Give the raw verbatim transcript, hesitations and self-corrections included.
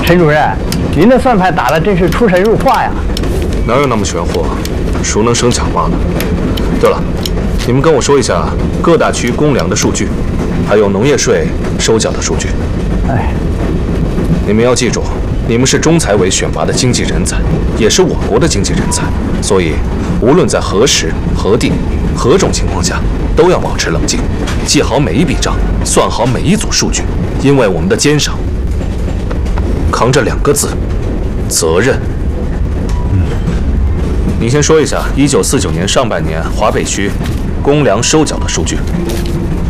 陈主任，您的算盘打得真是出神入化呀！ 哪有那么玄乎？熟能生巧罢了。对了，你们跟我说一下各大区公粮的数据，还有农业税收缴的数据。 哎， 你们要记住，你们是中财委选拔的经济人才，也是我国的经济人才，所以无论在何时、何地、何种情况下，都要保持冷静，记好每一笔账，算好每一组数据，因为我们的肩上扛着两个字：责任。嗯，你先说一下一九四九年上半年华北区公粮收缴的数据。